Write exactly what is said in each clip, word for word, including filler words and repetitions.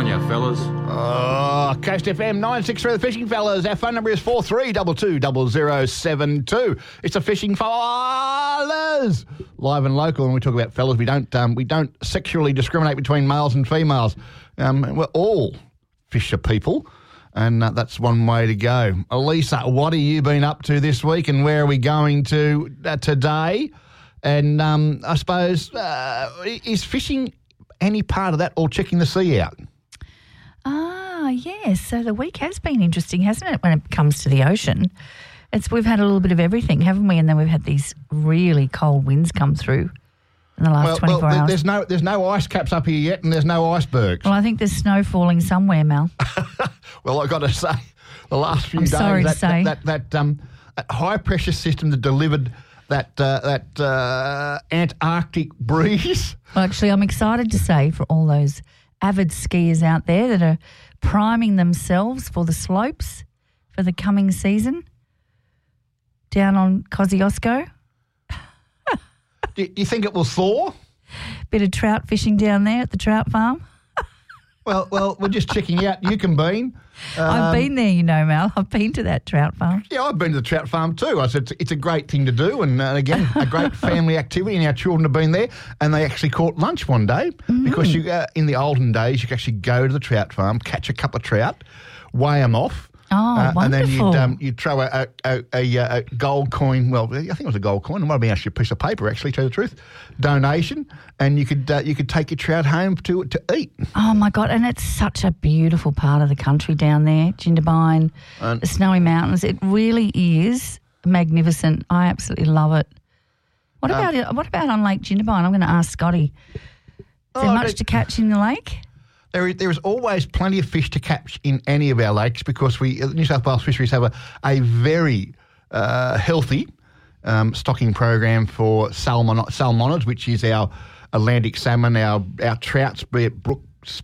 ya, fellas. Oh, Coast F M nine six three, the Fishing Fellas. Our phone number is four three two two zero zero seven two. It's the Fishing Fellas, live and local. When we talk about fellas, we don't um, we don't sexually discriminate between males and females. Um, we're all fisher people, and uh, that's one way to go. Elisa, what have you been up to this week, and where are we going to uh, today? And um, I suppose, uh, is fishing any part of that, or checking the sea out? Ah, yes. So the week has been interesting, hasn't it, when it comes to the ocean? It's We've had a little bit of everything, haven't we? And then we've had these really cold winds come through in the last well, twenty-four well, hours. There's no, there's no ice caps up here yet, and there's no icebergs. Well, I think there's snow falling somewhere, Mel. Well, I've got to say, the last few I'm days, sorry that, to say. that, that, that, um, that high-pressure system that delivered that, uh, that uh, Antarctic breeze. Well, actually, I'm excited to say for all those avid skiers out there that are priming themselves for the slopes for the coming season down on Kosciuszko. do, do you think it will thaw? Bit of trout fishing down there at the trout farm. Well, well, we're just checking out Yukonbean. Um, I've been there, you know, Mel. I've been to that trout farm. Yeah, I've been to the trout farm too. I said it's, it's a great thing to do, and uh, again, a great family activity. And our children have been there, and they actually caught lunch one day mm. because you uh, in the olden days you could actually go to the trout farm, catch a couple of trout, weigh them off. Oh, uh, wonderful. And then you'd, um, you'd throw a, a, a, a gold coin, well, I think it was a gold coin. It might have been actually a piece of paper, actually, to tell you the truth, donation, and you could uh, you could take your trout home to to eat. Oh, my God, and it's such a beautiful part of the country down there, Jindabyne, And- the Snowy Mountains. It really is magnificent. I absolutely love it. What about it? What about on Lake Jindabyne? I'm going to ask Scotty. Is Oh, there much it- to catch in the lake? There is, there is always plenty of fish to catch in any of our lakes because we New South Wales Fisheries have a, a very uh, healthy um, stocking program for salmon, salmonids, which is our Atlantic salmon, our our trouts, be it brook,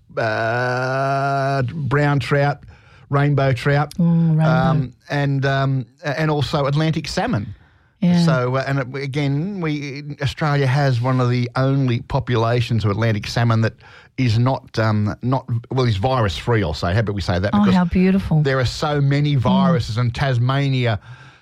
uh, brown trout, rainbow trout, Mm, rainbow. Um, and um, and also Atlantic salmon. Yeah. So, uh, and it, again, we Australia has one of the only populations of Atlantic salmon that is not um, not well, is virus free. I'll say. How about we say that? Oh, Because how beautiful. there are so many viruses, mm. and Tasmania,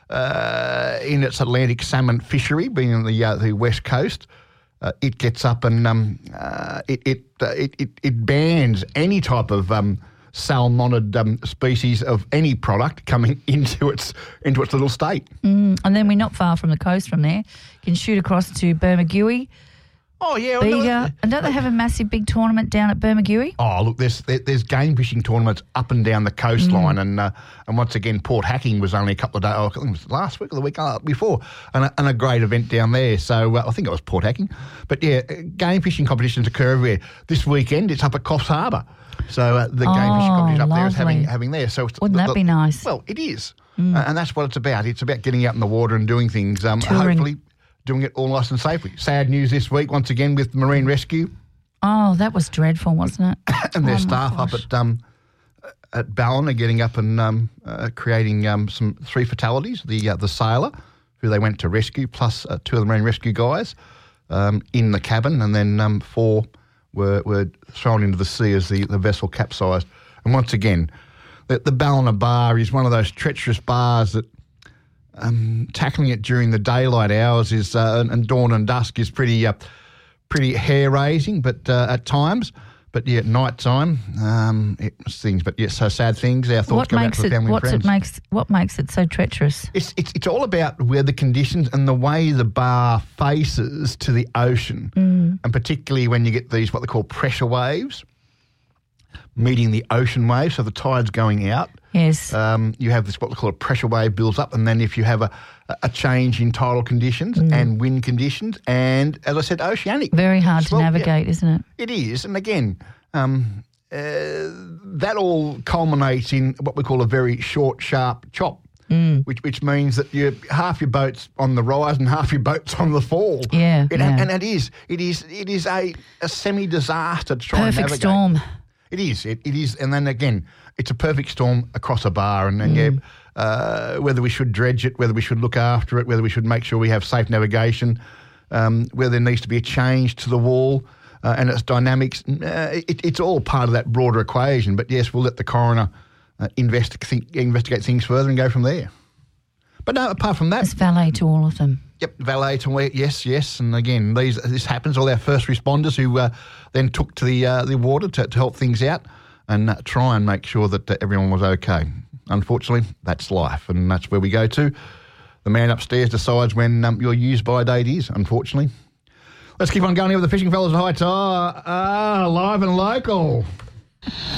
uh, in its Atlantic salmon fishery, being on the uh, the west coast, uh, it gets up and um, uh, it it, uh, it it it bans any type of um, salmonid um, species of any product coming into its into its little state. Mm, and then we're not far from the coast from there. You can shoot across to Bermagui, Oh yeah, Bega. And don't they have a massive big tournament down at Bermagui? Oh, look, there's there, there's game fishing tournaments up and down the coastline, mm. and uh, and once again, Port Hacking was only a couple of days. Oh, I think it was last week or the week before, and a, and a great event down there. So uh, I think it was Port Hacking, but yeah, game fishing competitions occur everywhere. This weekend, it's up at Coffs Harbour, so uh, the oh, game fishing competition up lovely. there is having having there. So it's, wouldn't the, that the, be nice? Well, it is, mm. uh, and that's what it's about. It's about getting out in the water and doing things. Um, Touring. Hopefully. Doing it all nice and safely. Sad news this week, once again, with Marine Rescue. Oh, that was dreadful, wasn't it? and their oh staff up at um, at Ballon are getting up and um, uh, creating um, some three fatalities. The uh, the sailor, who they went to rescue, plus uh, two of the Marine Rescue guys um, in the cabin, and then um, four were, were thrown into the sea as the, the vessel capsized. And once again, the, the Ballina bar is one of those treacherous bars that Um, tackling it during the daylight hours is uh, and, and dawn and dusk is pretty uh, pretty hair raising, but uh, at times. But yeah, at night time, um, it's things. But yeah, so sad things. Our thoughts What go out makes to the it? family and What's friends. it makes? What makes it so treacherous? It's it's it's all about weather conditions and the way the bar faces to the ocean, mm. and particularly when you get these what they call pressure waves meeting the ocean waves, so the tide's going out. Yes. Um, you have this what we call a pressure wave builds up, and then if you have a, a change in tidal conditions mm. and wind conditions, and as I said, oceanic. Very hard well, to navigate, yeah, isn't it? It is, and again, um, uh, that all culminates in what we call a very short, sharp chop. Mm. Which which means that you half your boat's on the rise and half your boat's on the fall. Yeah, it, yeah. and it is it is it is a, a semi disaster to try Perfect and navigate. storm. It is. It, it is. And then again, it's a perfect storm across a bar. And, and mm. yeah, uh, whether we should dredge it, whether we should look after it, whether we should make sure we have safe navigation, um, whether there needs to be a change to the wall, uh, and its dynamics, uh, it, it's all part of that broader equation. But yes, we'll let the coroner uh, investi- think, investigate things further and go from there. But no, apart from that... It's valet to all of them. Yep, valet to where, yes, yes. And again, these this happens, all our first responders who uh, then took to the uh, the water to, to help things out and uh, try and make sure that uh, everyone was okay. Unfortunately, that's life, and that's where we go to. The man upstairs decides when um, your use-by date is, unfortunately. Let's keep on going here with the Fishing Fellas at high tide. Ah, live and local.